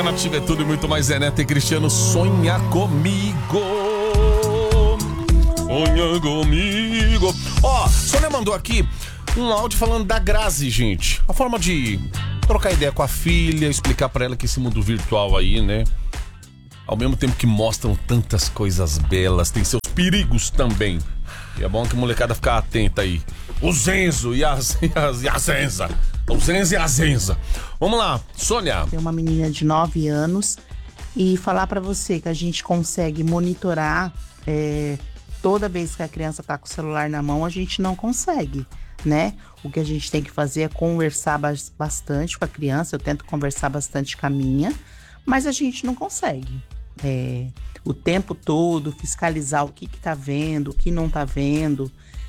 Nativa é tudo e muito mais. Neto e Cristiano, sonha comigo. Sonha comigo. Ó, Sônia mandou aqui um áudio falando da Grazi, gente. A forma de trocar ideia com a filha, explicar pra ela que esse mundo virtual aí, né? Ao mesmo tempo que mostram tantas coisas belas, tem seus perigos também. E é bom que a molecada ficar atenta aí. O Zenzo e a Zenza. O Zenzo e a Zenza. Vamos lá, Sônia. Tem uma menina de 9 anos e falar pra você que a gente consegue monitorar toda vez que a criança tá com o celular na mão, a gente não consegue, né? O que a gente tem que fazer é conversar bastante com a criança. Eu tento conversar bastante com a minha, mas a gente não consegue. O tempo todo, fiscalizar o que tá vendo, o que não tá vendo.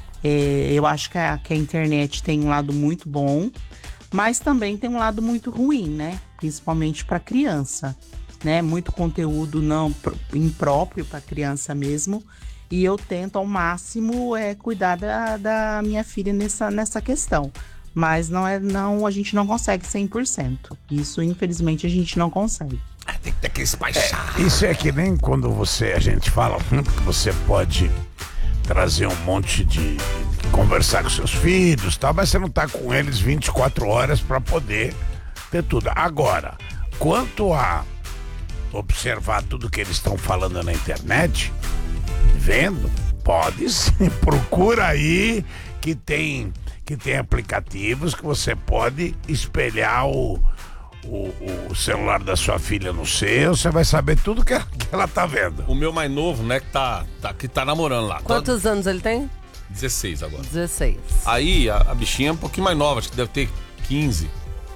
Eu acho que a internet tem um lado muito bom, mas também tem um lado muito ruim, né? Principalmente para criança, né? Muito conteúdo não impróprio para criança mesmo. E eu tento ao máximo cuidar da minha filha nessa questão. Mas a gente não consegue 100%. Isso, infelizmente, a gente não consegue. Tem que ter que espachar. Isso é que nem quando a gente fala que você pode trazer um monte de conversar com seus filhos, tal, mas você não tá com eles 24 horas para poder ter tudo. Agora, quanto a observar tudo que eles estão falando na internet, vendo, pode sim, procura aí que tem aplicativos que você pode espelhar o celular da sua filha no seu, você vai saber tudo que ela tá vendo. O meu mais novo, né, que tá namorando lá. Quantos anos ele tem? 16 agora. 16. Aí a bichinha é um pouquinho mais nova, acho que deve ter 15,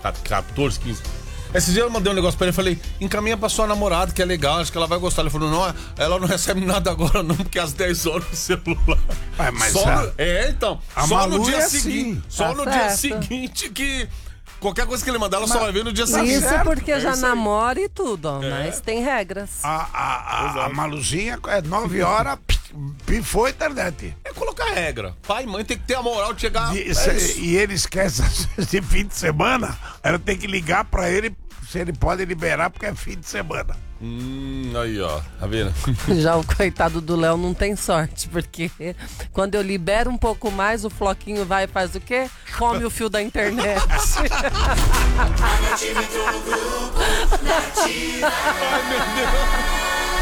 14, 15. Esses dias eu mandei um negócio pra ele e falei, encaminha pra sua namorada, que é legal, acho que ela vai gostar. Ele falou, não, ela não recebe nada agora não, porque às 10 horas no celular. Mas então, a só Malu no dia é seguinte, assim. só Tá no certo. dia seguinte que qualquer coisa que ele mandar, ela só vai ver no dia seguinte. Isso certo, porque já isso aí. namora e tudo, ó, mas tem regras. A Maluzinha, 9 horas, pifou a internet. É colocar regra. Pai e mãe tem que ter a moral de chegar. E ele esquece esse fim de semana, ela tem que ligar pra ele se ele pode liberar, porque é fim de semana. Aí, ó, tá vendo? Já o coitado do Léo não tem sorte, porque quando eu libero um pouco mais, o Floquinho vai e faz o quê? Come o fio da internet. Ai, meu Deus.